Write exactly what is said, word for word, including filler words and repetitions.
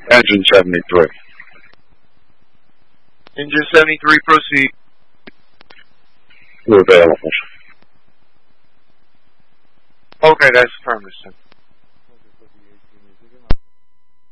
Engine seventy-three. Engine seventy-three, proceed. We're available. Okay, that's affirmative, sir.